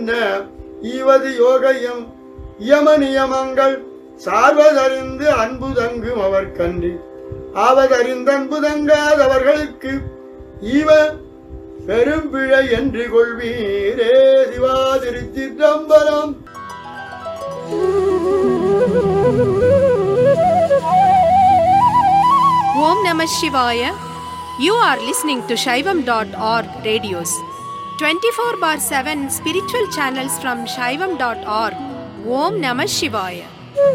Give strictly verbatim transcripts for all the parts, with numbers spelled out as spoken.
என்ன ஈவது யோகையம் யமநியமங்கள் சார்வதறிந்து அன்பு தங்கும் அவர் கண்டு ஆவதறிந்தன்பு தங்காதவர்களுக்கு ஈவ பெரும்பிழை என்று கொள்வீரே. சிவா திருச்சிற்றம்பலம். Om Namah Shivaya. You are listening to Shaivam dot org radios. twenty-four bar seven spiritual channels from Shaivam dot org. Om Namah Shivaya.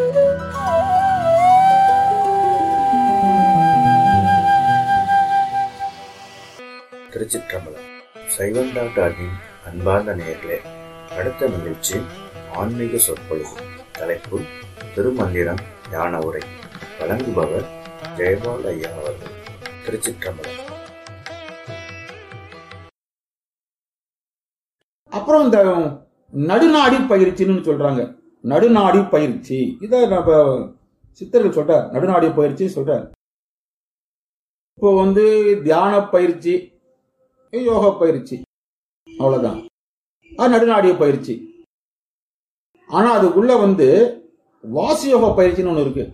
திருச்சிற்றம்பலம். சைவம் dot ஆர்கின் அன்பார்ந்த நேயர்களே, அடுத்த நிகழ்ச்சி ஆன்மீக சொற்பொழிவு. தலைப்பு திருமந்திரம் ஞான உரை. வழங்குபவர் ஜெயபால் ஐயா அவர்கள். திருச்சிற்றம்பலம். அப்புறம் இந்த நடுநாடி பயிற்சின்னு சொல்றாங்க. நடுநாடி பயிற்சி இதை நம்ம சித்தர்கள் சொல்றார். நடுநாடி பயிற்சி சொல்றார். இப்போ வந்து தியான பயிற்சி, யோகா பயிற்சி, அவ்வளவுதான். அது நடுநாடிய பயிற்சி. ஆனா அதுக்குள்ள வந்து வாசியோக பயிற்சின்னு ஒண்ணு இருக்கு.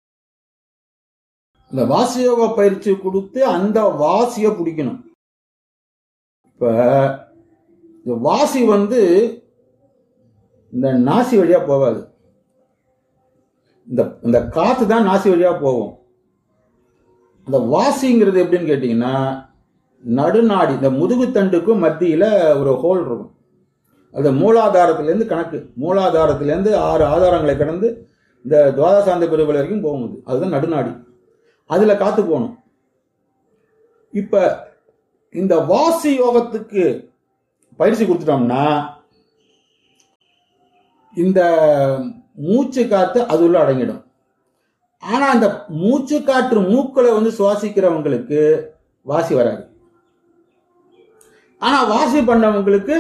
இந்த வாசியோக பயிற்சி கொடுத்து அந்த வாசிய பிடிக்கணும். இப்ப இந்த வாசி வந்து இந்த நாசி வழியா போகாது. இந்த இந்த காத்து தான் நாசி வழியா போகும். அந்த வாசிங்கிறது எப்படின்னு கேட்டீங்கன்னா, நடுநாடி இந்த முதுகு தண்டுக்கும் மத்தியில ஒரு ஹோல் இருக்கும். அது மூலாதாரத்திலேருந்து கணக்கு, மூலாதாரத்திலேருந்து ஆறு ஆதாரங்களை கடந்து இந்த துவாதசாந்த பிரிவுகள் வரைக்கும் போகுது. அதுதான் நடுநாடி. அதுல காத்து போகணும். இப்ப இந்த வாசி யோகத்துக்கு பயிற்சி கொடுத்துட்டோம்னா இந்த மூச்சு காத்து அது உள்ள அடங்கிடும். ஆனா இந்த மூச்சு காற்று மூக்களை வந்து சுவாசிக்கிறவங்களுக்கு வாசி வராது. ஆனா வாசி பண்ணவங்களுக்கு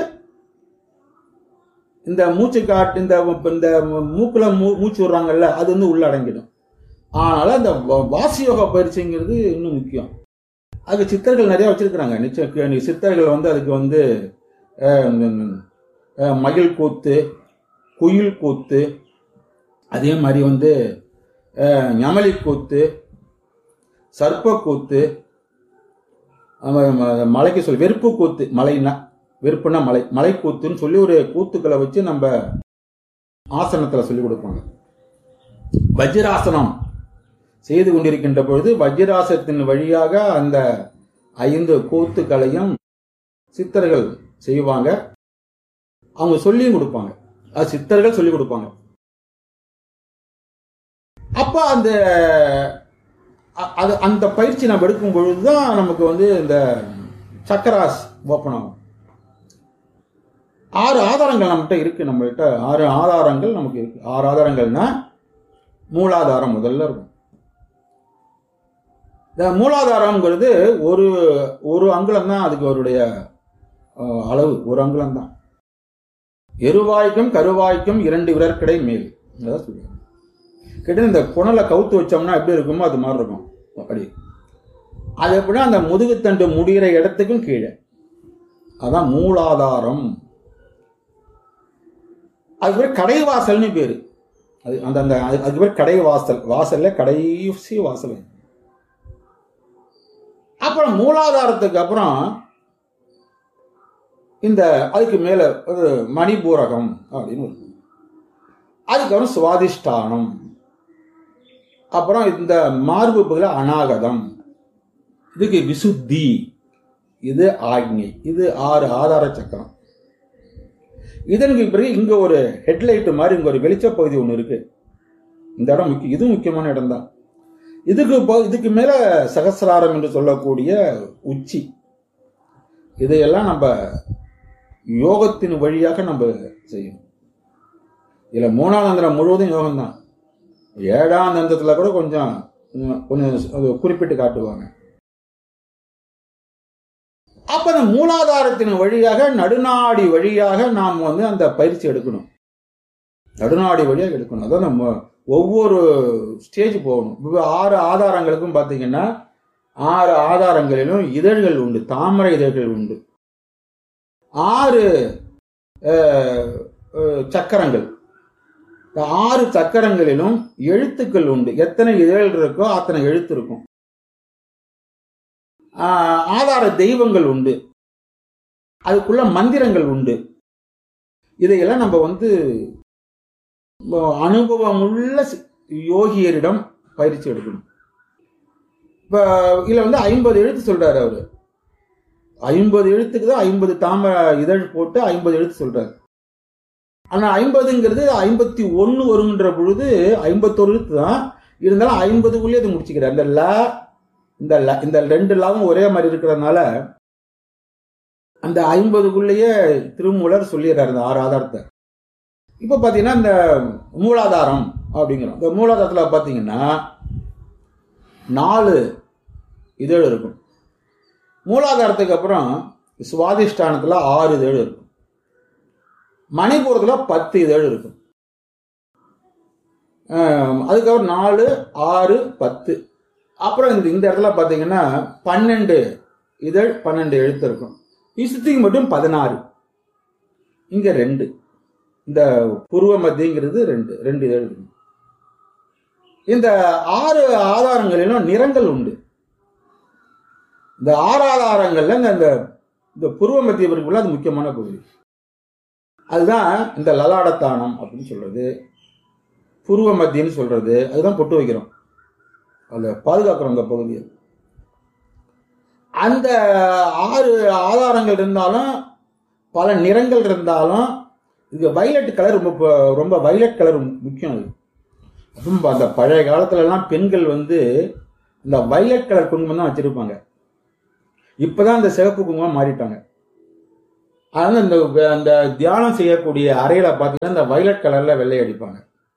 இந்த மூச்சு காற்று இந்த மூக்குல மூச்சு விடுறாங்கல்ல, அது வந்து உள்ள அடங்கிடும். அதனால இந்த வாசி யோகா பயிற்சிங்கிறது இன்னும் முக்கியம். அதுக்கு சித்தர்கள் நிறைய வச்சிருக்கிறாங்க. நிச்சயம் சித்தர்கள் வந்து அதுக்கு வந்து மகிழ் கூத்து, குயில் கூத்து, அதே மாதிரி வந்து ஞமலி கூத்து, சர்ப்ப கூத்து, மலைக்கு சொல்லி வெறுப்பு கூத்து, மலைன்னா வெறுப்புனா மலை, மலை கூத்துன்னு சொல்லி ஒரு கூத்துக்களை வச்சு நம்ம ஆசனத்துல சொல்லி கொடுப்பாங்க. வஜ்ராசனம் செய்து கொண்டிருக்கின்ற பொழுது வஜ்ராசனத்தின் வழியாக அந்த ஐந்து கூத்துக்களையும் சித்தர்கள் செய்வாங்க. அவங்க சொல்லியும் கொடுப்பாங்க. அது சித்தர்கள் சொல்லி கொடுப்பாங்க. அப்ப அந்த அந்த பயிற்சி நம்ம எடுக்கும் பொழுதுதான் நமக்கு வந்து இந்த சக்கராஸ் ஓப்பன் ஆகும். ஆறு ஆதாரங்கள் நம்மகிட்ட இருக்கு. நம்மகிட்ட ஆறு ஆதாரங்கள் நமக்கு இருக்கு. ஆறு ஆதாரங்கள்னா மூலாதாரம் முதல்ல இருக்கும். இந்த மூலாதாரம்ங்கிறது ஒரு ஒரு அங்குலம் தான். அதுக்கு அவருடைய அளவு ஒரு அங்குலம் தான். எருவாய்க்கும் கருவாய்க்கும் இரண்டு விரற்கடை மேல் சொல்லுவாங்க. கிட்ட இந்த குணலை கவுத்து வச்சோம்னா எப்படி இருக்குமோ அது மாதிரி இருக்கும். அப்படி அது எப்படின்னா அந்த முதுகுத்தண்டு முடிகிற இடத்துக்கும் கீழே, அதான் மூலாதாரம். அது பேர் கடைவாசல்னு பேரு. அது அந்த அந்த அதுக்கு பேர் கடைவாசல். வாசல்ல கடைசி வாசல். அப்புறம் மூலாதாரத்துக்கு அப்புறம் இந்த அதுக்கு மேல ஒரு மணிபூரகம் அப்படின்னு இருக்கு. அதுக்கப்புறம் சுவாதிஷ்டானம், அப்புறம் இந்த மார்பு பகுதியில அநாகதம், இதுக்கு விசுத்தி, இது ஆக்ஞை. இது ஆறு ஆதார சக்கரம். இதற்கு பிறகு இங்க ஒரு ஹெட்லைட் மாதிரி இங்க ஒரு வெளிச்ச பகுதி ஒண்ணு இருக்கு. இந்த இடம் முக்கியம். இது முக்கியமான இடம் தான். இதுக்கு இதுக்கு மேல சகசிராரம் என்று சொல்லக்கூடிய உச்சி. இதையெல்லாம் நம்ம யோகத்தின் வழியாக நம்ம செய்யணும். இதுல மூணாம் தந்திரம் முழுவதும் யோகம் தான். ஏழாம் தந்திரத்துல கூட கொஞ்சம் கொஞ்சம் குறிப்பிட்டு காட்டுவாங்க. அப்ப அந்த மூலாதாரத்தின் வழியாக நடுநாடி வழியாக நாம் வந்து அந்த பயிற்சி எடுக்கணும். நடுநாடி வழியாக எடுக்கணும். அதான் நம்ம ஒவ்வொரு ஸ்டேஜ் போகணும். ஆறு ஆதாரங்களுக்கும் பார்த்தீங்கன்னா ஆறு ஆதாரங்களிலும் இதழ்கள் உண்டு, தாமரை இதழ்கள் உண்டு. ஆறு சக்கரங்கள். இந்த ஆறு சக்கரங்களிலும் எழுத்துக்கள் உண்டு. எத்தனை இதழ் இருக்கோ அத்தனை எழுத்து இருக்கும். ஆதார தெய்வங்கள் உண்டு, அதுக்குள்ள மந்திரங்கள் உண்டு. இதையெல்லாம் நம்ம வந்து அனுபவமுள்ள யோகியரிடம் பயிற்சி எடுக்கணும். இப்ப இதுல வந்து ஐம்பது எழுத்து சொல்றாரு அவரு. ஐம்பது எழுத்துக்கு தான் ஐம்பது தாமரை இதழ் போட்டு ஐம்பது எழுத்து சொல்றாரு. ஆனா ஐம்பதுங்கிறது ஐம்பத்தி ஒன்னு வருகின்ற பொழுது ஐம்பத்தொரு எழுத்து தான் இருந்தாலும் ஐம்பதுக்குள்ளேயே அது முடிச்சுக்கிறார். இந்த ல இந்த இந்த ரெண்டு லாவும் ஒரே மாதிரி இருக்கிறதுனால அந்த ஐம்பதுக்குள்ளேயே திருமூலர் சொல்லிடுறாரு இந்த ஆறு ஆதாரத்தை. இப்ப பாத்தீங்கன்னா இந்த மூலாதாரம் அப்படிங்கிறோம். இந்த மூலாதாரத்துல பாத்தீங்கன்னா நாலு இதழ் இருக்கும். மூலாதாரத்துக்கு அப்புறம் சுவாதிஷ்டானத்துல ஆறு இதழ் இருக்கும். மணிபூரத்துல பத்து இதழ் இருக்கும். அதுக்கப்புறம் நாலு ஆறு பத்து. அப்புறம் இந்த இந்த இடத்துல பாத்தீங்கன்னா பன்னெண்டு இதழ் பன்னெண்டு எழுத்து இருக்கும். இசுத்திக்கு மட்டும் பதினாறு. இங்க ரெண்டு. இந்த பூர்வ மத்தியங்கிறது ரெண்டு ரெண்டு இதழ் இருக்கும். இந்த ஆறு ஆதாரங்களிலும் நிறங்கள் உண்டு. இந்த ஆறு ஆதாரங்கள்ல இந்த இந்த பூர்வ மத்திய பிரிவுல அது முக்கியமான பகுதி. அதுதான் இந்த லலாடத்தானம் அப்படின்னு சொல்றது, பூர்வ மத்தியன்னு சொல்றது. அதுதான் பொட்டு வைக்கிறோம், அதை பாதுகாக்கிறோம் அந்த பகுதியை. அந்த ஆறு ஆதாரங்கள் இருந்தாலும் பல நிறங்கள் இருந்தாலும் இது வைலட் கலர் ரொம்ப ரொம்ப வைலட் கலர் முக்கியம். அது அந்த பழைய காலத்துல எல்லாம் பெண்கள் வந்து இந்த வைலட் கலர் குங்குமம் தான் வச்சிருப்பாங்க. இப்பதான் அந்த சிவப்பு குங்குமம் மாறிட்டாங்க. அதனால இந்த அந்த தியானம் செய்யக்கூடிய அறையில பாத்தீங்கன்னா இந்த வைலட் கலர்ல வெள்ளை அடிப்பாங்க.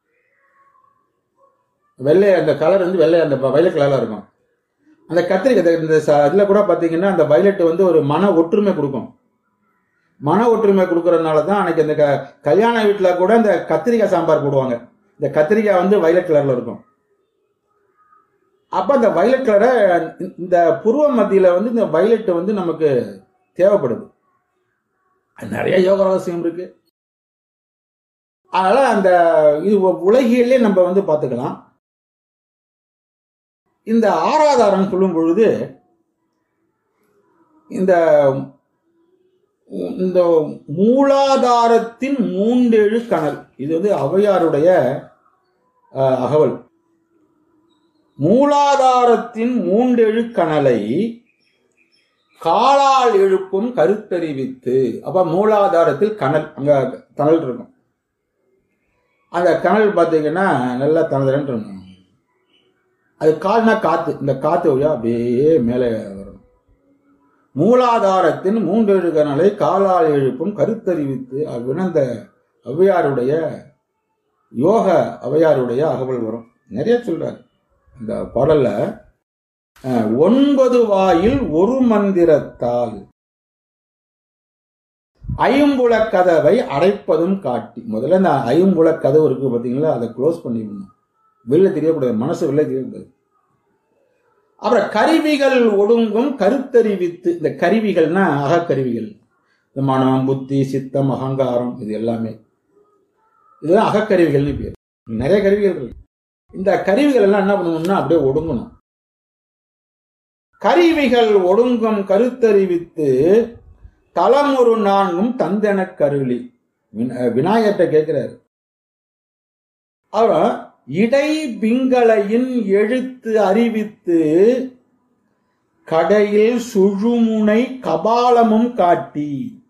வெள்ளை அந்த கலர் வந்து வெள்ளை அந்த வைலட் கலர்ல இருக்கும். அந்த கத்திரிக்காய் இந்த இதுல கூட பாத்தீங்கன்னா அந்த வைலட் வந்து ஒரு மன ஒற்றுமை கொடுக்கும். மன ஒற்றுமை கொடுக்கறதுனால தான் அன்னைக்கு அந்த கல்யாண வீட்டுல கூட இந்த கத்திரிக்காய் சாம்பார் போடுவாங்க. இந்த கத்திரிக்காய் வந்து வைலட் கலர்ல இருக்கும். அப்ப அந்த வைலட் கலரை இந்த பூர்வ மத்தியில வந்து இந்த வைலட் வந்து நமக்கு தேவைப்படுது. நிறைய யோக ரகசியம் இருக்கு. அதனால அந்த இது உலகிலே நம்ம வந்து பார்த்துக்கலாம். இந்த ஆறாதாரம் சொல்லும் பொழுது இந்த இந்த மூலாதாரத்தின் மூன்றெழு கணல், இது வந்து ஔவையாருடைய அகவல். மூலாதாரத்தின் மூன்றெழு கணலை காலால் எழுப்பும் கருத்தறிவித்து. அப்ப மூலாதாரத்தில் கணல், அங்க தணல் இருக்கும். அந்த கணல் பார்த்தீங்கன்னா நல்லா தணல் இருக்கும். அது கால்னா காத்து, இந்த காத்து வழியா அப்படியே மேலே வரும். மூலாதாரத்தின் மூன்றெழு கணலை காலால் எழுப்பும் கருத்தறிவித்து அப்படின்னு அந்த ஔவையாருடைய யோக ஔவையாருடைய அகவல் வரும். நிறைய சொல்றாரு இந்த பாடல்ல. ஒன்பது வாயில் ஒரு மந்திரத்தால் ஐம்புல கதவை அடைப்பதும் காட்டி. முதல்ல இந்த ஐம்புல கதவு இருக்கு பாத்தீங்களா, அதை க்ளோஸ் பண்ணிடணும். வெளில தெரியக்கூடாது, மனசு வெளில தெரியக்கூடாது. அப்புறம் கருவிகள் ஒடுங்கும் கருத்தறிவித்து. இந்த கருவிகள்னா அகக்கருவிகள். இந்த மனம், புத்தி, சித்தம், அகங்காரம், இது எல்லாமே இதுதான் அகக்கருவிகள்னு பேர். நிறைய கருவிகள் இருக்கு. இந்த கருவிகள் எல்லாம் என்ன பண்ணணும்னா அப்படியே ஒடுங்கணும். கருவிகள் ஒடுங்கும் கருத்தறிவித்து தலமுறு நான்கும் தந்தன கருளி. விநாயகர்கிட்ட கேட்கிறாரு. அவர் இடை பிங்களையின் எழுத்து அறிவித்து கடையில் சுழுமுனை கபாலமும் காட்டி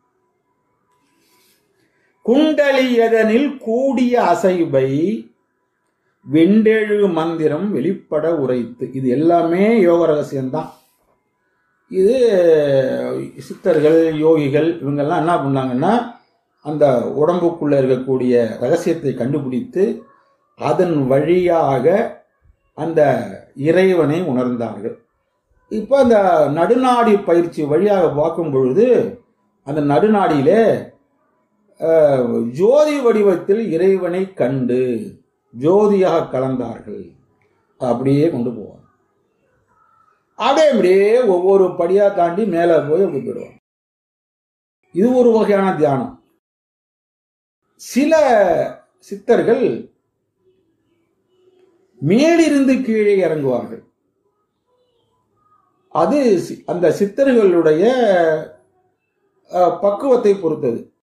குண்டலியதனில் கூடிய அசைவை வெண்டெழு மந்திரம் வெளிப்பட உரைத்து. இது எல்லாமே யோக ரகசியம்தான். இது சித்தர்கள், யோகிகள் இவங்கெல்லாம் என்ன பண்ணாங்கன்னா அந்த உடம்புக்குள்ள இருக்கக்கூடிய ரகசியத்தை கண்டுபிடித்து அதன் வழியாக அந்த இறைவனை உணர்ந்தார்கள். இப்போ அந்த நடுநாடி பயிற்சி வழியாக பார்க்கும் பொழுது அந்த நடுநாடியிலே ஜோதி வடிவத்தில் இறைவனை கண்டு ஜோதியாக கலந்தார்கள். அப்படியே கொண்டு போவாங்க. அப்படியே அப்படியே ஒவ்வொரு படியா தாண்டி மேல போய் அப்படி போயிடுவாங்க. இது ஒரு வகையான தியானம். சில சித்தர்கள் மேலிருந்து கீழே இறங்குவார்கள். அது அந்த சித்தர்களுடைய பக்குவத்தை பொறுத்தது.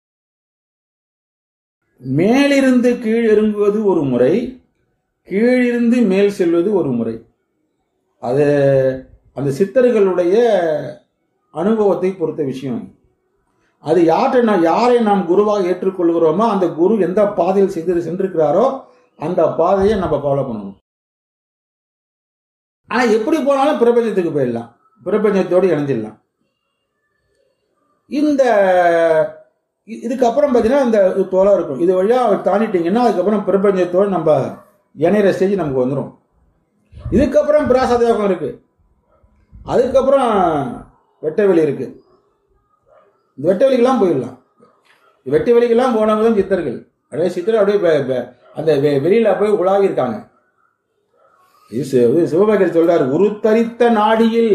மேலிருந்து கீழ் இறங்குவது ஒரு முறை, கீழிருந்து மேல் செல்வது ஒரு முறை. அது அந்த சித்தர்களுடைய அனுபவத்தை பொறுத்த விஷயம். அது யாற்றை யாரை நாம் குருவாக ஏற்றுக்கொள்கிறோமோ அந்த குரு எந்த பாதையில் செய்து சென்றிருக்கிறாரோ அந்த பாதையை நம்ம ஃபாலோ பண்ணணும். ஆனா எப்படி போனாலும் பிரபஞ்சத்துக்கு போயிடலாம், பிரபஞ்சத்தோடு இணைஞ்சிடலாம். இந்த இதுக்கப்புறம் பார்த்தீங்கன்னா இந்த தோலை இருக்கும், இது வழியா தாண்டிட்டீங்கன்னா அதுக்கப்புறம் பிரபஞ்சத்தோடு நம்ம இணைகிற ஸ்டேஜ் நமக்கு வந்துடும். இதுக்கப்புறம் பிராசதயோகம் இருக்கு, அதுக்கப்புறம் வெட்டவெளி இருக்கு. இந்த வெட்ட வெளிக்கெல்லாம் போயிடலாம். வெட்ட வெளிக்கெல்லாம் போனவங்க தான் சித்தர்கள். அப்படியே சித்தர்கள் அப்படியே அந்த வெளியில போய் உலாவி இருக்காங்க. சிவபாக்கியர் சொல்றார், உருத்தரித்த நாடியில்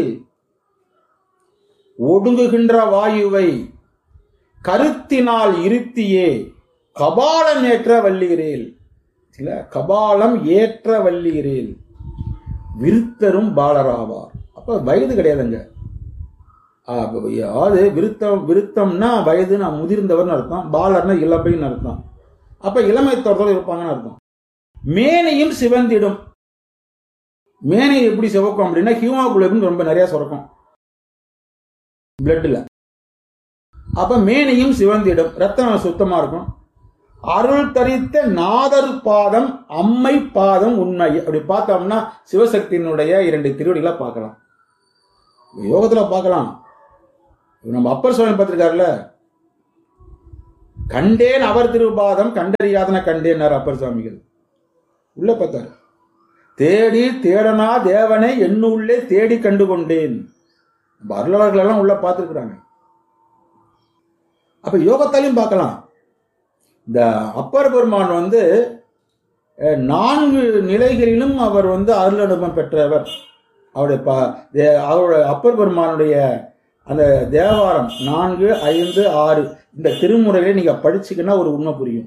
ஒடுங்குகின்ற வாயுவை கருத்தினால் இருத்தியே கபாலம் ஏற்ற வல்லுகிறேன். கபாலம் ஏற்ற வல்லுகிறேன் விருத்தரும் பாலராவார். அப்ப வயது கிடையாதுங்க. அதாவது விருத்தம் விருத்தம்னா வயதுன்னு முதிர்ந்தவர்னு அர்த்தம், பாலர்னா இளமைன்னு அர்த்தம். அப்ப இளமை தோற்றத்தில் இருப்பாங்கன்னு அர்த்தம். மேனையும் சிவந்திடும். மேனை எப்படி சிவக்கும் அப்படின்னா ஹியூமாகுளோபின் ரொம்ப நிறைய சுரக்கும் பிளட்ல. அப்ப மேனையும் சிவந்திடும், ரத்தம் சுத்தமா இருக்கும். அருள் தரித்த நாதர் பாதம் அம்மை பாதம் உண்மை. அப்படி பார்த்தோம்னா சிவசக்தியினுடைய இரண்டு திருவடிகளை பார்க்கலாம், யோகத்துல பார்க்கலாம். நம்ம அப்பர் சுவாமி பார்த்திருக்காருல, கண்டேன் அவர் திருபாதம் கண்டறியாதன கண்டேன் அப்பர் சுவாமிகள் உள்ள பார்த்தாரு. தேடி தேடனா தேவனை என்னுள்ளே தேடி கண்டு கொண்டேன். அருளாளர்கள் எல்லாம் உள்ள பார்த்திருக்கிறாங்க. அப்ப யோகத்தாலையும் பார்க்கலாம். இந்த அப்பர் பெருமான் வந்து நான்கு நிலைகளிலும் அவர் வந்து அருள் அனுபவம் பெற்றவர். அவருடைய அவருடைய அப்பர் பெருமானுடைய அந்த தேவாரம் நான்கு ஐந்து ஆறு இந்த திருமுறைகளை நீங்க படிச்சுக்கினா ஒரு உண்மை புரியும்.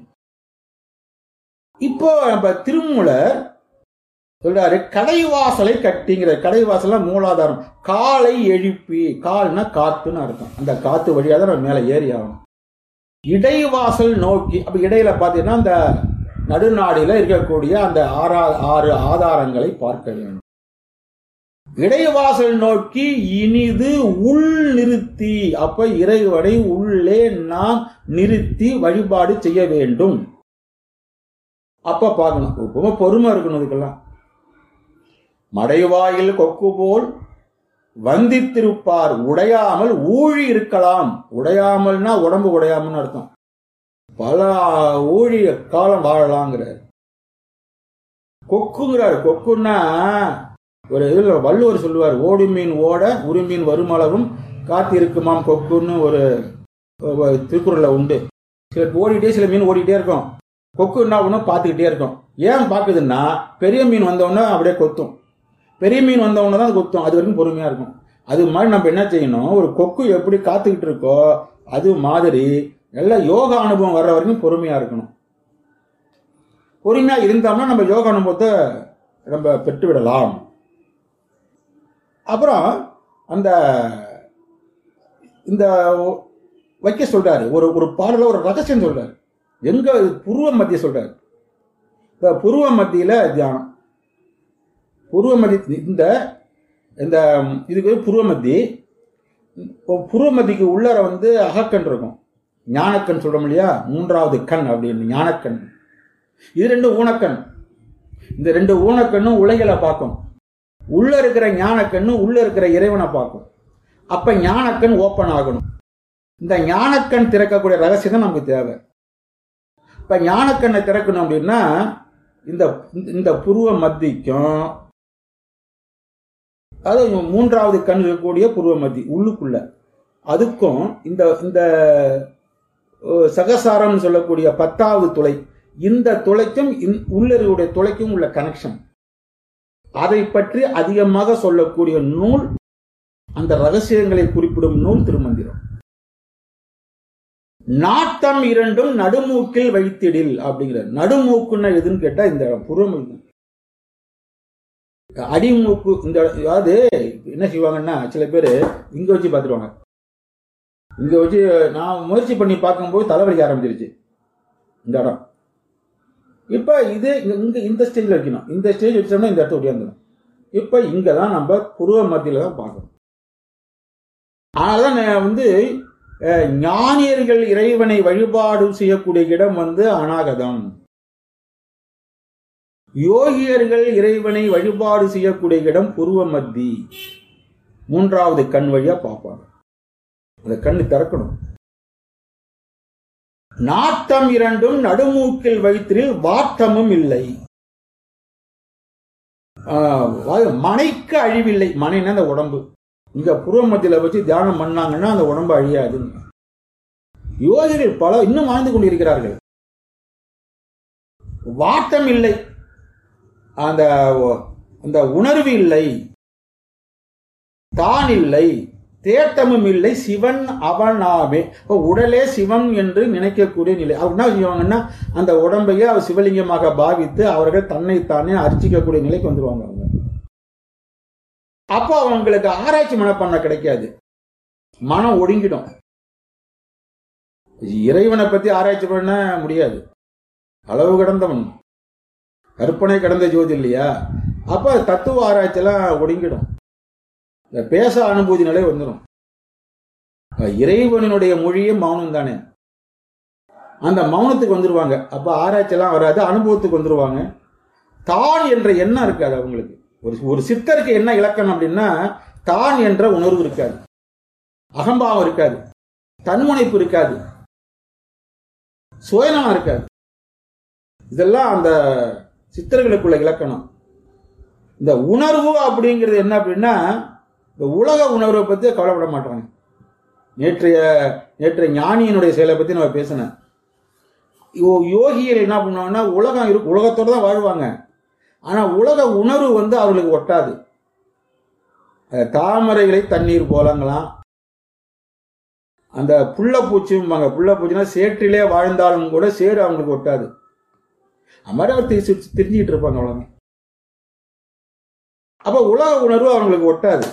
இப்போ நம்ம திருமூலர் சொல்றாரு, கடைவாசலை கட்டிங்கிற. கடைவாசல மூலாதாரம். காலை எழுப்பி, கால்னா காத்துன்னு அர்த்தம். அந்த காத்து வழியாக தான் நம்ம மேல ஏறி ஆகணும். இடைவாசல் நோக்கி, அப்ப இடையில பாத்தீங்கன்னா அந்த நடுநாடியில இருக்கக்கூடிய அந்த ஆறா ஆறு ஆதாரங்களை பார்க்க வேண்டும். இடைவாசல் நோக்கி இனிது உள் நிறுத்தி, அப்ப இறைவனை உள்ளே நாம் நிறுத்தி வழிபாடு செய்ய வேண்டும். அப்ப பார்க்கணும், ரொம்ப பொறுமை இருக்கணும். இதுக்கெல்லாம் மடைவாயில் கொக்கு போல் வந்தித்திருப்பார் உடையாமல் ஊழி இருக்கலாம். உடையாமல்னா உடம்பு உடையாமல்னு அர்த்தம். பல ஊழி காலம் வாழலாங்கிறார். கொக்குங்கிறார். கொக்குன்னா ஒரு இதுல வள்ளுவர் சொல்லுவார், ஓடு மீன் ஓட உருமீன் வருமளவும் காத்திருக்குமாம் கொக்குன்னு ஒரு திருக்குறள்ல உண்டு. சில ஓடிட்டே சில மீன் ஓடிட்டே இருக்கும். கொக்கு என்ன பண்ணும், பார்த்துக்கிட்டே இருக்கும். ஏன் பார்க்குதுன்னா பெரிய மீன் வந்தவொடனே அப்படியே கொத்தும். பெரிய மீன் வந்தவொடனே தான் கொத்தும். அது வரைக்கும் பொறுமையா இருக்கும். அது மாதிரி நம்ம என்ன செய்யணும், ஒரு கொக்கு எப்படி காத்துக்கிட்டு இருக்கோ அது மாதிரி நல்ல யோக அனுபவம் வர்ற வரைக்கும் பொறுமையா இருக்கணும். பொறுமையா இருந்தோம்னா நம்ம யோக அனுபவத்தை நம்ம பெற்று விடலாம். அப்புறம் அந்த இந்த வைக்க சொல்றாரு, ஒரு ஒரு பாடல ஒரு ரகசியம் சொல்றாரு. எங்க புருவ மத்திய சொல்றாரு. இந்த புருவ மத்தியில தியானம். புருவ மத்திய இந்த இந்த இதுக்கு புருவ மத்தி. புருவ மத்திக்கு உள்ளர வந்து அகக்கண் இருக்கும். ஞானக்கண் சொல்றோம் இல்லையா, மூன்றாவது கண் அப்படின்னு ஞானக்கண். இது ரெண்டு ஊனக்கண். இந்த ரெண்டு ஊனக்கண்ணும் உலகில பார்க்கும். உள்ள இருக்கிற ஞானக்கண்ணு உள்ள இருக்கிற இறைவனை பார்க்கும். அப்ப ஞானக்கண் ஓப்பன் ஆகணும். இந்த ஞானக்கண் திறக்கக்கூடிய ரகசியம் தான் நமக்கு தேவை. இப்ப ஞானக்கண்ணை திறக்கணும் அப்படின்னா இந்த இந்த புருவ மத்திக்கும், அதாவது மூன்றாவது கண் இருக்கக்கூடிய புருவ மத்தி உள்ளுக்குள்ள, அதுக்கும் இந்த இந்த சகசாரம் சொல்லக்கூடிய பத்தாவது துளை, இந்த துளைக்கும் உள்ளருடைய துளைக்கும் உள்ள கனெக்ஷன், அதை பற்றி அதிகமாக சொல்லக்கூடிய நூல், அந்த ரகசியங்களை குறிப்பிடும் நூல் திருமந்திரம். நாட்டம் இரண்டும் நடுமூக்கில் வைத்திடில் அப்படிங்கிற. நடுமூக்குன்னா எதுன்னு கேட்டா இந்த புறம் அடிமூக்கு. இந்த அதாவது என்ன செய்வாங்கன்னா சில பேர் இங்க வச்சு பார்த்துருவாங்க. இங்க வச்சு நான் முயற்சி பண்ணி பார்க்கும்போது தலைவலிக்க ஆரம்பிச்சிருச்சு இந்த இடம். இப்ப இது இங்க இந்த ஸ்டேஜ்ல வைக்கணும். இந்த ஸ்டேஜ் வச்சோம்னா இந்த இடத்த ஒடியாந்துடும். இப்ப இங்கதான் நம்ம புருவ மத்தியில தான் பார்க்கணும். அதனாலதான் வந்து ஞானியர்கள் இறைவனை வழிபாடு செய்யக்கூடிய இடம் வந்து அநாகதம். யோகியர்கள் இறைவனை வழிபாடு செய்யக்கூடிய இடம் புருவ மத்தி. மூன்றாவது கண் வழியா பார்ப்பாங்க. அந்த கண்ணு திறக்கணும். நாட்டம் இரண்டும் நடுமூக்கில் வைத்திரில் வாட்டமும் இல்லை. மனைக்கு அழிவில்லை. மனைன்னா அந்த உடம்பு. இங்க புருவ மத்தியில வச்சு தியானம் பண்ணாங்கன்னா அந்த உடம்பு அழியாது. யோகிகள் பல இன்னும் வாழ்ந்து கொண்டிருக்கிறார்கள். வாட்டம் இல்லை, அந்த அந்த உணர்வு இல்லை, தான் இல்லை, தேட்டமும் இல்லை, சிவன் அவனாவே. உடலே சிவன் என்று நினைக்கக்கூடிய நிலை. அவர் என்ன செய்வாங்கன்னா அந்த உடம்பையே அவர் சிவலிங்கமாக பாவித்து அவர்கள் தன்னைத்தானே அர்ச்சிக்கக்கூடிய நிலைக்கு வந்துருவாங்க அவங்க. அப்போ அவங்களுக்கு ஆராய்ச்சி மனப்பான்மை கிடைக்காது, மனம் ஒடுங்கிடும். இறைவனை பத்தி ஆராய்ச்சி பண்ண முடியாது. அளவு கடந்தவன், கற்பனை கடந்த ஜோதி இல்லையா? அப்ப தத்துவ ஆராய்ச்சி எல்லாம் ஒடுங்கிடும். இந்த பேச அனுபூதி நிலை வந்துடும். இறைவனுடைய மொழியே மௌனம் தானே. அந்த மௌனத்துக்கு வந்துருவாங்க. அப்ப ஆராய்ச்சி எல்லாம் வராது, அனுபவத்துக்கு வந்துருவாங்க. தான் என்ற எண்ணம் இருக்காது அவங்களுக்கு. ஒரு ஒரு சித்தருக்கு என்ன இலக்கணம் அப்படின்னா தான் என்ற உணர்வு இருக்காது, அகம்பாவம் இருக்காது, தன்முனைப்பு இருக்காது, சுயநலம் இருக்காது. இதெல்லாம் அந்த சித்தர்களுக்குள்ள இலக்கணம். இந்த உணர்வு அப்படிங்கிறது என்ன அப்படின்னா இந்த உலக உணர்வை பத்தி கவலைப்பட மாட்டாங்க. நேற்றைய நேற்றைய ஞானியினுடைய செயலை பத்தி நம்ம பேசினேன். யோகிகள் என்ன பண்ணுவாங்கன்னா உலகம் இருக்கு, உலகத்தோட தான் வாழ்வாங்க. ஆனா உலக உணர்வு வந்து அவர்களுக்கு ஒட்டாது. தாமரைகளை தண்ணீர் போலங்களாம். அந்த புள்ள பூச்சிம்பாங்க. புள்ள பூச்சினா சேற்றிலே வாழ்ந்தாலும் கூட சேரு அவங்களுக்கு ஒட்டாது. அது மாதிரி அவர் தெரிஞ்சுக்கிட்டு இருப்பாங்க அவ்வளவு. அப்ப உலக உணர்வு அவங்களுக்கு ஒட்டாது.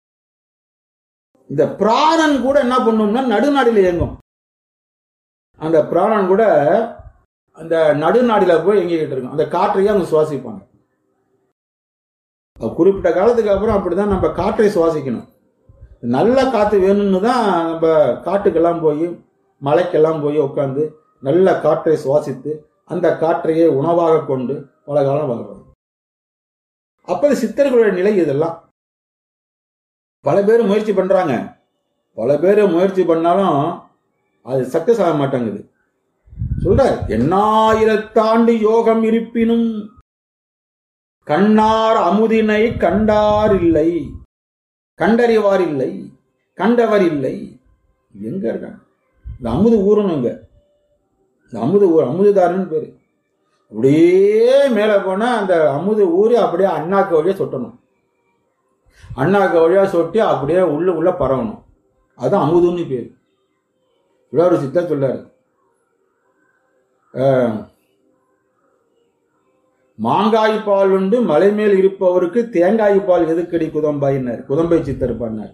இந்த பிராணன் கூட என்ன பண்ணும்னா நடுநாடில இயங்கும். அந்த பிராணன் கூட அந்த நடுநாடில போய் எங்கிட்டு இருக்கும். அந்த காற்றையே அவங்க சுவாசிப்பாங்க. குறிப்பிட்ட காலத்துக்கு அப்புறம் அப்படிதான் நம்ம காற்றை சுவாசிக்கணும். நல்ல காற்று வேணும்னு தான் நம்ம காட்டுக்கெல்லாம் போய் மலைக்கெல்லாம் போய் உட்காந்து நல்ல காற்றை சுவாசித்து அந்த காற்றையே உணவாக கொண்டு பல காலம் வாழ்றோம். அப்ப சித்தர்களுடைய நிலை இதெல்லாம். பல பேர் முயற்சி பண்றாங்க. பல பேர் முயற்சி பண்ணாலும் அது சக்சஸ் ஆக மாட்டேங்குது. சொல்ற எண்ணாயிரத்தாண்டு யோகம் இருப்பினும் கண்ணார் அமுதினை கண்டார் இல்லை, கண்டறிவார் இல்லை, கண்டவர் இல்லை. எங்க இருக்காங்க? இந்த அமுது ஊரணுங்க. இந்த அமுது ஊர் அமுதுதாரன்னு பேரு. அப்படியே மேல போனா அந்த அமுது ஊறி அப்படியே அண்ணாக்கு வழியா சொட்டணும். அண்ணாக்கு வழியா சொட்டி அப்படியே உள்ள உள்ள பரவணும். அதுதான் அமுதுன்னு பேரு. ஒரு சித்தர் சொல்லாரு, மாங்காய் பால் உண்டு மலை மேல் இருப்பவருக்கு தேங்காய் பால் எதுக்கடி குதம்பாயினார். குதம்பை சித்தர் பண்ணார்.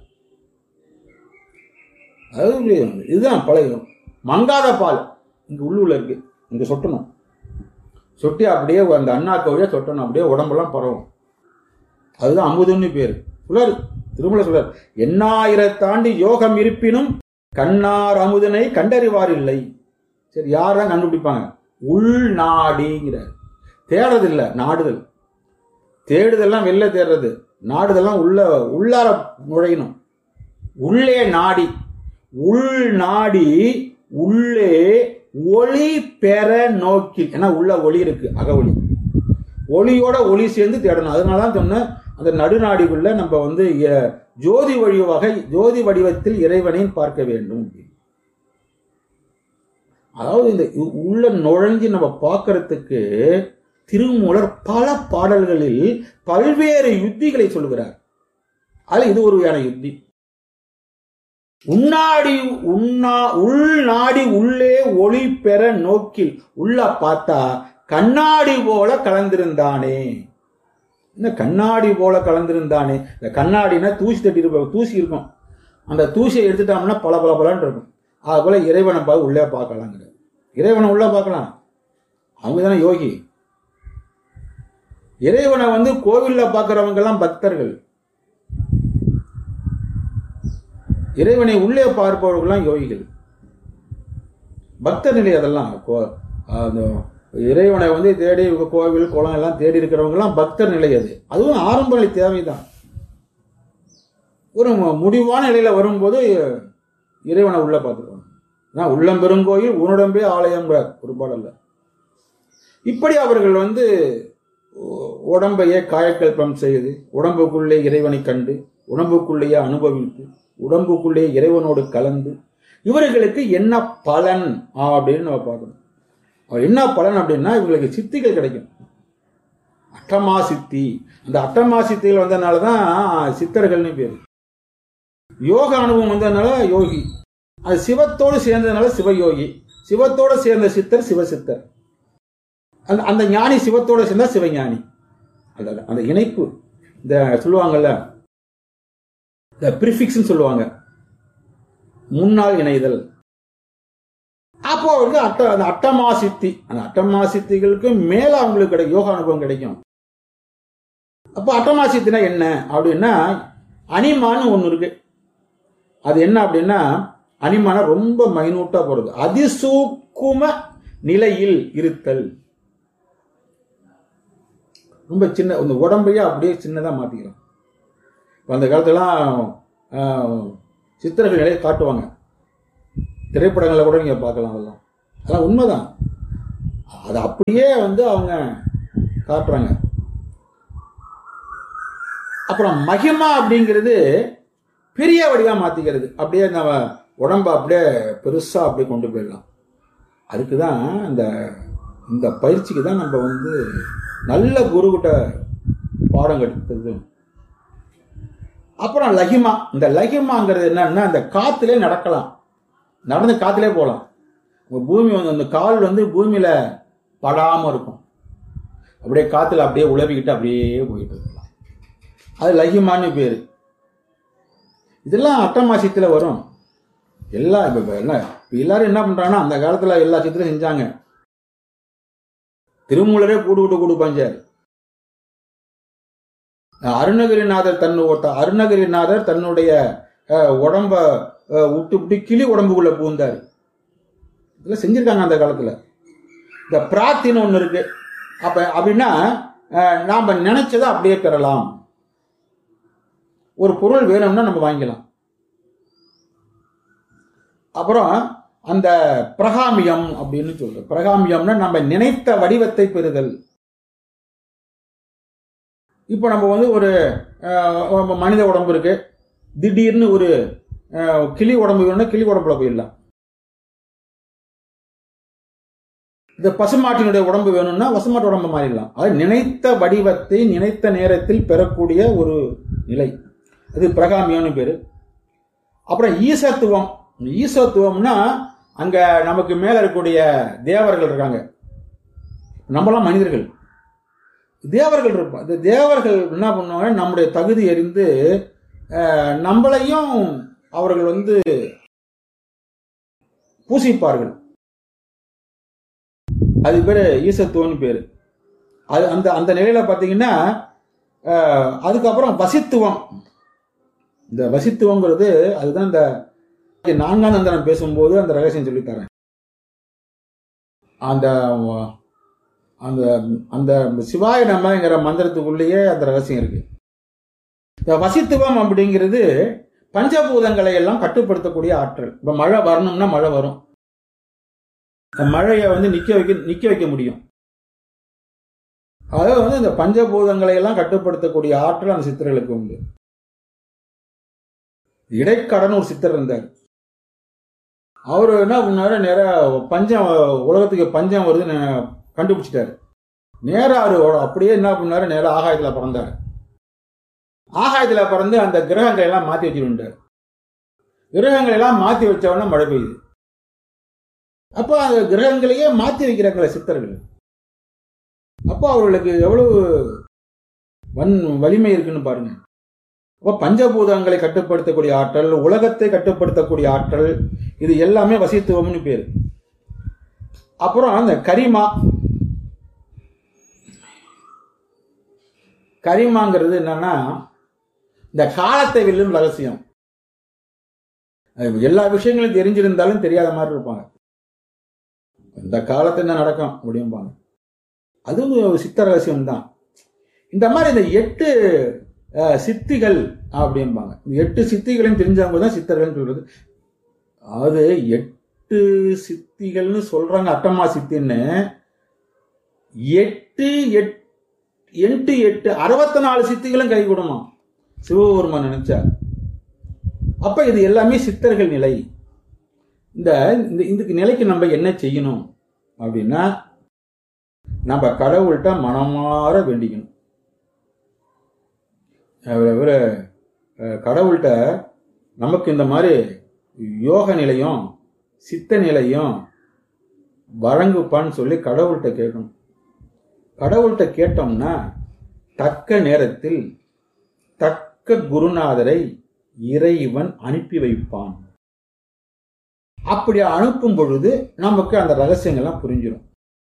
அது இதுதான் பழகும். மங்காத பால் இங்க உள்ளுள்ள இருக்கு, இங்க சொட்டணும். சொட்டி அப்படியே அந்த அண்ணாக்கு வழியா சொட்டணும். அப்படியே உடம்பெல்லாம் பரவும். அதுதான் அமுதுன்னு பேரு. சொல்றாரு திருமலை சொல்றாரு, எண்ணாயிரத்தாண்டி யோகம் இருப்பினும் கண்ணார் அமுதனை கண்டறிவார் இல்லை. சரி, யார் கண்டுபிடிப்பாங்க? உள்நாடிங்கிறார். தேடுறது இல்ல, நாடுதல். தேடுதெல்லாம் வெளில தேடுறது, நாடுதெல்லாம் உள்ள உள்ளார நுழையணும். உள்ளே நாடி, உள் நாடி உள்ளே ஒளி பெற நோக்கி. ஏன்னா உள்ள ஒளி இருக்கு, அக ஒளி. ஒளியோட ஒளி சேர்ந்து தேடணும். அதனாலதான் சொன்ன அந்த நடுநாடிக்குள்ள நம்ம வந்து ஜோதி வடிவாக ஜோதி வடிவத்தில் இறைவனை பார்க்க வேண்டும். அதாவது இந்த உள்ள நுழைஞ்சு நம்ம பார்க்கறதுக்கு திருமூலர் பல பாடல்களில் பல்வேறு யுத்திகளை சொல்கிறார். அது இது ஒரு வகையான யுத்தி. உன்னாடி உண்ணா உள்நாடி உள்ளே ஒளி பெற நோக்கில் உள்ள பார்த்தா கண்ணாடி போல கலந்திருந்தானே. இந்த கண்ணாடி போல கலந்திருந்தானே, இந்த கண்ணாடினா தூசி தட்டி இருப்ப தூசி இருக்கும், அந்த தூசியை எடுத்துட்டோம்னா பல பல பலன்னு இருக்கும். அது போல இறைவனை பார்த்து உள்ளே பார்க்கலாங்கிற. இறைவனை உள்ள பார்க்கலாம், அவங்க தானே யோகி. இறைவனை வந்து கோவில்ல பார்க்கிறவங்க எல்லாம் பக்தர்கள், இறைவனை உள்ளே பார்ப்பவர்கள்லாம் யோகிகள், பக்தர் நிலை. அதெல்லாம் இறைவனை வந்து தேடி கோவில் குளம் எல்லாம் தேடி இருக்கிறவங்க எல்லாம் பக்தர் நிலை. அது அதுவும் ஆரம்ப நிலை தேவைதான். ஒரு முடிவான நிலையில வரும்போது இறைவனை உள்ள பார்த்துருவாங்க. நான் உள்ளம் பெருங்கோயில் உன்னுடம்பே ஆலயம் ஒரு பாடல்ல. இப்படி அவர்கள் வந்து உடம்பையே காயக்கல்பம் செய்து உடம்புக்குள்ளே இறைவனை கண்டு உடம்புக்குள்ளேயே அனுபவித்து உடம்புக்குள்ளே இறைவனோடு கலந்து இவர்களுக்கு என்ன பலன் அப்படின்னு நம்ம பார்க்கணும். என்ன பலன் அப்படின்னா இவங்களுக்கு சித்திகள் கிடைக்கும். அட்டமா சித்தி, அந்த அட்டமா சித்திகள் வந்ததுனாலதான் சித்தர்கள்னு பேரு. யோக அனுபவம் வந்ததுனால யோகி, அது சிவத்தோடு சேர்ந்ததுனால சிவயோகி, சிவத்தோடு சேர்ந்த சித்தர் சிவசித்தர். அந்த அந்த ஞானி சிவத்தோடு சேர்ந்தா சிவஞானி. அந்த அந்த இணைப்பு, இந்த சொல்லுவாங்கல்ல இந்த பிரிஃபிக்ஸ் சொல்லுவாங்க, முன்னால் இணைதல். அப்போ அவருக்கு அட்ட அந்த அட்டமா சித்தி, அந்த அட்டமா சித்திகளுக்கு மேல அவங்களுக்கு கிடைக்கும் யோகா அனுபவம் கிடைக்கும். அப்போ அட்டமா சித்தினா என்ன அப்படின்னா அனிமான்னு ஒண்ணு இருக்கு. அது என்ன அப்படின்னா அனிமான ரொம்ப மைனூட்டா போறது, அதிசூக்கும நிலையில் இருத்தல். ரொம்ப சின்ன இந்த உடம்பையே அப்படியே சின்னதா மாத்திக்கிறோம். அந்த காலத்துலாம் சித்திரங்கள் நிலையை காட்டுவாங்க, திரைப்படங்களை கூட நீங்க பார்க்கலாம். அதெல்லாம் அதெல்லாம் உண்மைதான், அது அப்படியே வந்து அவங்க காட்டுறாங்க. அப்புறம் மகிமா அப்படிங்கிறது பெரிய வடிவா மாத்திக்கிறது, அப்படியே நம்ம உடம்ப அப்படியே பெருசா அப்படியே கொண்டு போயிடலாம். அதுக்குதான் இந்த இந்த பயிற்சிக்கு தான் நம்ம வந்து நல்ல குருகிட்ட பாடம் கற்றுக்கிறது. அப்புறம் லகிமா, இந்த லகிமாங்கிறது என்னன்னா இந்த காத்திலே நடக்கலாம், நடந்து காத்திலே போகலாம். பூமி வந்து அந்த கால் வந்து பூமியில படாம இருக்கும், அப்படியே காத்துல அப்படியே உழவிக்கிட்டு அப்படியே போயிட்டு இருக்கலாம். அது லகிமான்னு பேரு. இதெல்லாம் அட்டமா சித்தில வரும். எல்லாம் இப்ப என்ன எல்லாரும் என்ன பண்றாங்கன்னா அந்த காலத்துல எல்லா சித்திரம் செஞ்சாங்க. திருமூலரே கூடு விட்டு கூடு பாஞ்சார். அருணகிரிநாதர் தன்னு அருணகிரிநாதர் தன்னுடைய உடம்ப விட்டு விட்டு கிளி உடம்புக்குள்ள பூந்தாரு. இதெல்லாம் செஞ்சிருக்காங்க அந்த காலத்துல. இந்த பிரார்த்தின்னு ஒண்ணு இருக்கு. அப்ப அப்படின்னா நாம நினைச்சதை அப்படியே பெறலாம். ஒரு பொருள் வேணும்னா நம்ம வாங்கிக்கலாம். அப்புறம் அந்த பிரகாமியம் அப்படின்னு சொல்றோம். பிரகாமியம்னா நம்ம நினைத்த வடிவத்தை பெறுதல். இப்ப நம்ம வந்து ஒரு மனித உடம்பு இருக்கு, திடீர்னு ஒரு கிளி உடம்பு வேணும்னா கிளி உடம்புல போயிடலாம். இந்த பசுமாட்டினுடைய உடம்பு வேணும்னா பசுமாட்டு உடம்பு மாறிடலாம். அது நினைத்த வடிவத்தை நினைத்த நேரத்தில் பெறக்கூடிய ஒரு நிலை, அது பிரகாமியம்னு பேரு. அப்புறம் ஈசத்துவம். ஈசத்துவம்னா அங்க நமக்கு மேல இருக்கக்கூடிய தேவர்கள் இருக்காங்க, நம்மளாம் மனிதர்கள், தேவர்கள் இருப்போம். இந்த தேவர்கள் என்ன பண்ணுவாங்க, நம்முடைய தகுதி அறிந்து நம்மளையும் அவர்கள் வந்து பூசிப்பார்கள். அது பேரு ஈசத்துவம்னு பேரு. அது அந்த அந்த நிலையில பாத்தீங்கன்னா அதுக்கப்புறம் வசித்துவம். இந்த வசித்துவங்கிறது அதுதான் இந்த நான்காம் தந்திரம் பேசும்போது அந்த ரகசியம் சொல்லித்தரேன். அந்த அந்த அந்த சிவாய நமங்கிற மந்திரத்துக்குள்ளேயே அந்த ரகசியம் இருக்கு. இந்த வசித்துவம் அப்படிங்கிறது பஞ்சபூதங்களை எல்லாம் கட்டுப்படுத்தக்கூடிய ஆற்றல். இப்ப மழை வரணும்னா மழை வரும், மழையை வந்து நிக்க வைக்க நிக்க வைக்க முடியும். அதாவது வந்து இந்த பஞ்சபூதங்களை எல்லாம் கட்டுப்படுத்தக்கூடிய ஆற்றல் அந்த சித்தர்களுக்கு உண்டு. இடைக்கடன் ஒரு சித்தர் இருந்தார். அவரு என்ன பண்ணாரு, நேரா பஞ்சம் உலகத்துக்கு பஞ்சம் வருது கண்டுபிடிச்சிட்டாரு. நேரா அவரு அப்படியே என்ன பண்ணாரு, நேரா ஆகாயத்துல பறந்தாரு. ஆகாயத்துல பறந்து அந்த கிரகங்களை எல்லாம் மாத்தி வச்சுட்டாரு. கிரகங்களை எல்லாம் மாத்தி வச்சவொடனே மழை பெய்யுது. அப்போ அந்த கிரகங்களையே மாத்தி வைக்கிறாங்களே சித்தர்கள். அப்போ அவர்களுக்கு எவ்வளவு வன் வலிமை இருக்குன்னு பாருங்க. அப்போ பஞ்சபூதங்களை கட்டுப்படுத்தக்கூடிய ஆற்றல், உலகத்தை கட்டுப்படுத்தக்கூடிய ஆற்றல், இது எல்லாமே வசித்துவம்னு பேரு. அப்புறம் அந்த கரிமா, கரிமாங்கிறது என்னன்னா இந்த காலத்தை வெல்லும் ரகசியம். எல்லா விஷயங்களும் தெரிஞ்சிருந்தாலும் தெரியாத மாதிரி இருப்பாங்க. இந்த காலத்தை என்ன நடக்கும் அப்படிம்பாங்க. அதுவும் சித்த ரகசியம் தான். இந்த மாதிரி இந்த எட்டு சித்திகள் அப்படிம்பாங்க. எட்டு சித்திகளையும் தெரிஞ்சவங்க தான் சித்தர்கள் சொல்றது. அது எட்டு சித்திகள்னு சொல்றாங்க, அட்டமா சித்தின்னு. எட்டு எட்டு எட்டு அறுபத்தி நாலு சித்திகளும் கை கொடுமா சிவபெருமான் நினைச்சா. அப்ப இது எல்லாமே சித்தர்கள் நிலை. இந்த இதுக்கு நிலைக்கு நம்ம என்ன செய்யணும் அப்படின்னா, நம்ம கடவுள்கிட்ட மனமாற வேண்டிக்கணும். கடவுள்கிட்ட நமக்கு இந்த மாதிரி யோக நிலையும் சித்த நிலையும் வழங்குப்பான்னு சொல்லி கடவுள்கிட்ட கேட்கணும். கடவுள்கிட்ட கேட்டோம்னா தக்க நேரத்தில் தக்க குருநாதரை இறைவன் அனுப்பி வைப்பான். அப்படி அனுப்பும் பொழுது நமக்கு அந்த ரகசியங்கள்லாம் புரிஞ்சிடும்.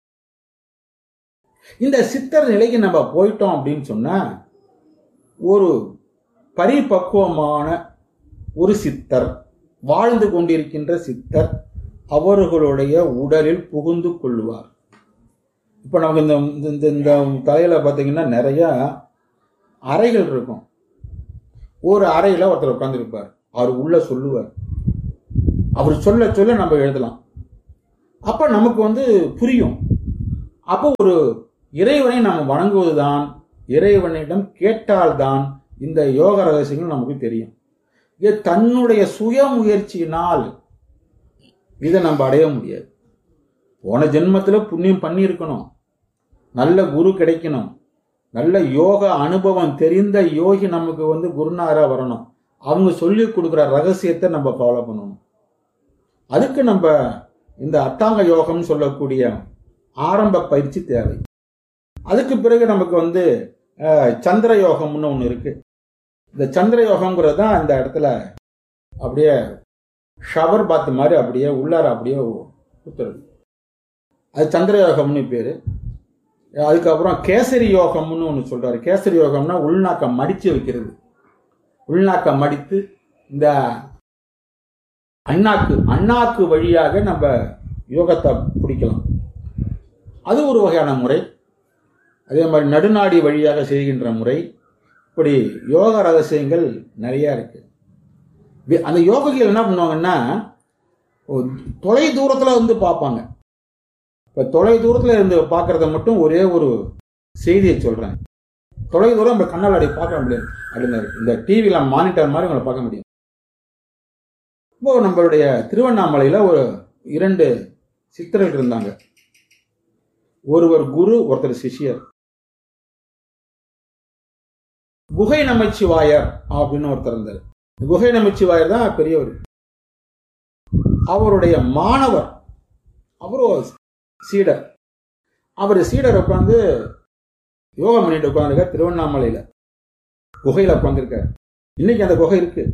இந்த சித்தர் நிலைக்கு நம்ம போயிட்டோம் அப்படின்னு சொன்னா, ஒரு பரிபக்குவமான ஒரு சித்தர், வாழ்ந்து கொண்டிருக்கின்ற சித்தர் அவர்களுடைய உடலில் புகுந்து கொள்வார். இப்ப நமக்கு இந்த இந்த தலையில பாத்தீங்கன்னா நிறைய அறைகள் இருக்கும். ஒரு அறையில ஒருத்தர் உட்கார்ந்துருப்பார். அவர் உள்ள சொல்லுவார். அவர் சொல்ல சொல்ல நம்ம எழுதலாம். அப்ப நமக்கு வந்து புரியும். அப்போ ஒரு இறைவனை நாம் வணங்குவதுதான், இறைவனிடம் கேட்டால்தான் இந்த யோக ரகசியங்கள் நமக்கு தெரியும். இது தன்னுடைய சுய முயற்சியினால் இதை நம்ம அடைய முடியாது. போன ஜென்மத்துல புண்ணியம் பண்ணி இருக்கணும், நல்ல குரு கிடைக்கணும், நல்ல யோக அனுபவம் தெரிந்த யோகி நமக்கு வந்து குருநாதரா வரணும். அவங்க சொல்லி கொடுக்குற ரகசியத்தை நம்ம ஃபாலோ பண்ணணும். அதுக்கு நம்ம இந்த அட்டாங்க யோகம் சொல்லக்கூடிய ஆரம்ப பயிற்சி தேவை. அதுக்கு பிறகு நமக்கு வந்து சந்திர யோகம்னு ஒன்று இருக்கு. இந்த சந்திர யோகம்ங்கிறது தான் இந்த இடத்துல அப்படியே ஷவர் பாத் மாதிரி அப்படியே உள்ளார அப்படியே ஊத்துறது. அது சந்திர யோகம்னு பேரு. அதுக்கப்புறம் கேசரி யோகம்னு ஒன்று சொல்றாரு. கேசரி யோகம்னா உள்நாக்க மடிச்சு வைக்கிறது. உள்நாக்க மடித்து இந்த அண்ணாக்கு அண்ணாக்கு வழியாக நம்ம யோகத்தை பிடிக்கலாம். அது ஒரு வகையான முறை. அதே மாதிரி நடுநாடி வழியாக செய்கின்ற முறை. இப்படி யோக ரகசியங்கள் நிறைய இருக்கு. அந்த யோகிகள் என்ன பண்ணுவாங்கன்னா, தொலை தூரத்துல வந்து பார்ப்பாங்க. இப்ப தொலை தூரத்துல இருந்து பார்க்கறத மட்டும் ஒரே ஒரு செய்தியை சொல்றேன். தொலை தூரம் நம்ம கண்ணால் அப்படி பார்க்க முடியாது. அப்படின்னு இந்த டிவியில மானிட்டர் மாதிரி உங்களை பார்க்க முடியும். இப்போ நம்மளுடைய திருவண்ணாமலையில ஒரு இரண்டு சித்தர்கள் இருந்தாங்க. ஒருவர் குரு, ஒருத்தர் சிஷ்யர். குகை நமச்சிவாயர் அப்படின்னு ஒருத்தர் இருந்தார். குகை நமச்சிவாயர் தான் பெரியவர். அவருடைய மாணவர், அவரு சீடர். அவர் சீடர் உட்காந்து யோகம் பண்ணிட்டு உட்காந்துருக்கார் திருவண்ணாமலையில. குகையில உட்காந்துருக்கார். இன்னைக்கு அந்த குகை இருக்கு.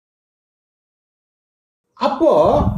அப்போ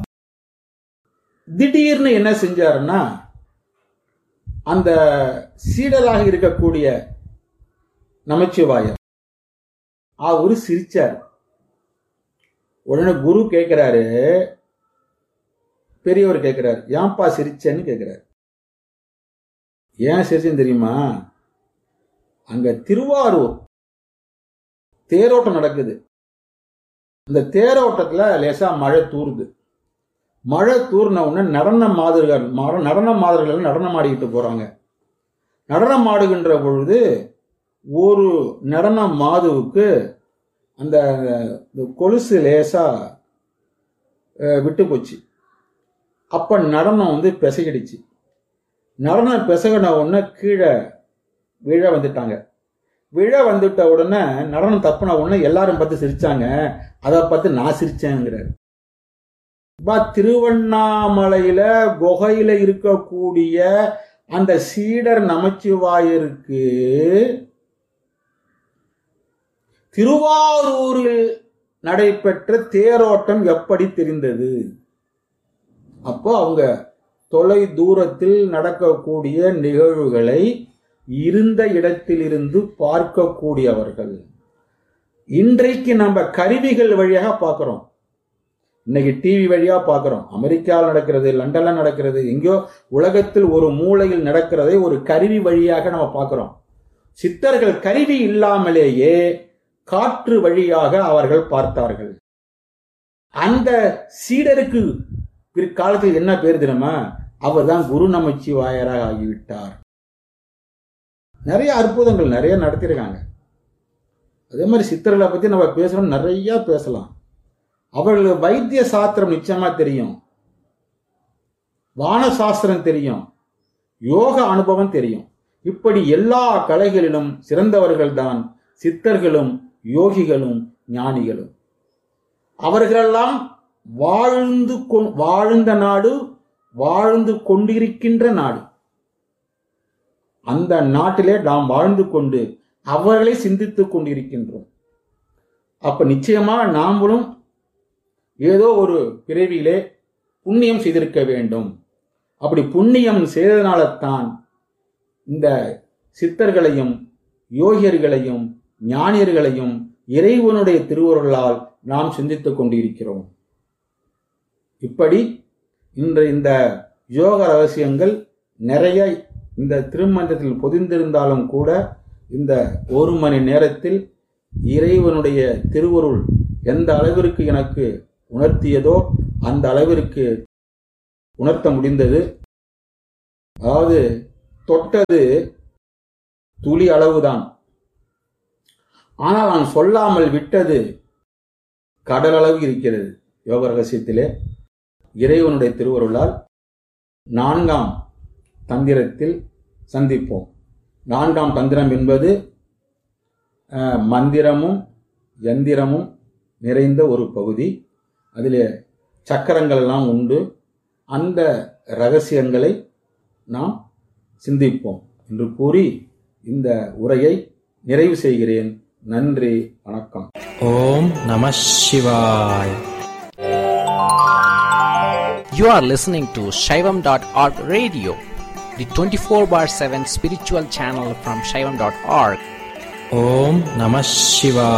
திடீர்னு என்ன செஞ்சாருன்னா, அந்த சீடராக இருக்கக்கூடிய நமச்சிவாயர் அவரு சிரிச்சார். உடனே குரு கேட்கிறாரு, பெரியவர் கேட்கிறாரு, ஏன்பா சிரிச்சேன்னு கேட்கிறாரு. ஏன் சிரிச்சேன்னு தெரியுமா? அங்க திருவாரூர் தேரோட்டம் நடக்குது. அந்த தேரோட்டத்துல லேசா மழை தூருது. மழை தூர்ன உடனே நடன மாதர்கள் நடன மாதர்கள் நடனம் ஆடிக்கிட்டு போறாங்க. நடனம் ஆடுகின்ற பொழுது ஒரு நடன மாதுவுக்கு அந்த கொலுசு லேசா விட்டு போச்சு. அப்ப நடனம் வந்து பிசகிடுச்சு. நடனம் பிசகின உடனே கீழே விழ வந்துட்டாங்க. விழ வந்துட்ட உடனே நடனம் தப்புன உடனே எல்லாரும் பார்த்து சிரிச்சாங்க. அதை பார்த்து நான் சிரிச்சேங்கிறாரு. இப்ப திருவண்ணாமலையில குகையில இருக்கக்கூடிய அந்த சீடர் நமச்சிவாயருக்கு திருவாரூரில் நடைபெற்ற தேரோட்டம் எப்படி தெரிந்தது? அப்போ அவங்க தொலை தூரத்தில் நடக்கக்கூடிய நிகழ்வுகளை இருந்த இடத்திலிருந்து பார்க்கக்கூடியவர்கள். இன்றைக்கு நம்ம கருவிகள் வழியாக பார்க்கிறோம். இன்னைக்கு டிவி வழியா பார்க்கிறோம். அமெரிக்காவில் நடக்கிறது, லண்டன்ல நடக்கிறது, எங்கேயோ உலகத்தில் ஒரு மூலையில் நடக்கிறதை ஒரு கருவி வழியாக நம்ம பார்க்கிறோம். சித்தர்கள் கருவி இல்லாமலேயே காற்று வழியாக அவர்கள் பார்த்தார்கள். அந்த சீடருக்கு பிற்காலத்தில் என்ன பேர் தெரியுமா? அவர் தான் குரு நமச்சிவாயராக ஆகிவிட்டார். நிறைய அற்புதங்கள் நிறைய நடத்திருக்காங்க. அதே மாதிரி சித்தர்களை பத்தி நம்ம பேசணும், நிறைய பேசலாம். அவர்களுக்கு வைத்திய சாஸ்திரம் நிச்சயமா தெரியும், வான சாஸ்திரம் தெரியும், யோக அனுபவம் தெரியும். இப்படி எல்லா கலைகளிலும் சிறந்தவர்கள் தான் சித்தர்களும் யோகிகளும் ஞானிகளும். அவர்களெல்லாம் வாழ்ந்து வாழ்ந்த நாடு, வாழ்ந்து கொண்டிருக்கின்ற நாடு. அந்த நாட்டிலே நாம் வாழ்ந்து கொண்டு அவர்களை சிந்தித்துக் கொண்டிருக்கின்றோம். அப்ப நிச்சயமா நாமளும் ஏதோ ஒரு பிறவியிலே புண்ணியம் செய்திருக்க வேண்டும். அப்படி புண்ணியம் செய்ததனால தான் இந்த சித்தர்களையும் யோகியர்களையும் ஞானியர்களையும் இறைவனுடைய திருவருளால் நாம் சிந்தித்துக் கொண்டிருக்கிறோம். இப்படி இன்று இந்த யோக ரகசியங்கள் நிறைய இந்த திருமந்திரத்தில் பொதிந்திருந்தாலும் கூட இந்த ஒரு மணி நேரத்தில் இறைவனுடைய திருவருள் எந்த அளவிற்கு எனக்கு உணர்த்தியதோ அந்த அளவிற்கு உணர்த்த முடிந்தது. அதாவது தொட்டது துளி அளவுதான், ஆனால் நான் சொல்லாமல் விட்டது கடல் அளவு இருக்கிறது. யோக ரகசியத்திலே இறைவனுடைய திருவருளால் நான்காம் தந்திரத்தில் சந்திப்போம். நான்காம் தந்திரம் என்பது மந்திரமும் யந்திரமும் நிறைந்த ஒரு பகுதி. அதில் சக்கரங்கள் எல்லாம் உண்டு. அந்த ரகசியங்களை நாம் சிந்திப்போம் என்று கூறி இந்த உரையை நிறைவு செய்கிறேன். நன்றி, வணக்கம். ஓம் நம சிவாய். You are listening to Shaivam dot org radio, the twenty-four bar seven spiritual channel from Shaivam dot org. Om Namah Shivaya.